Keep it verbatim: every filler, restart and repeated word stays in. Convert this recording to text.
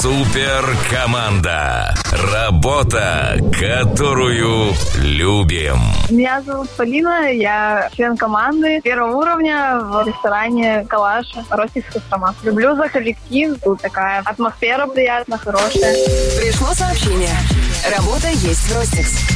Суперкоманда. Работа, которую любим. Меня зовут Полина, я член команды первого уровня в ресторане «Калаша», Ростикс, Кострома. Люблю за коллектив, тут такая атмосфера приятная, хорошая. Пришло сообщение. Работа есть в Ростикс.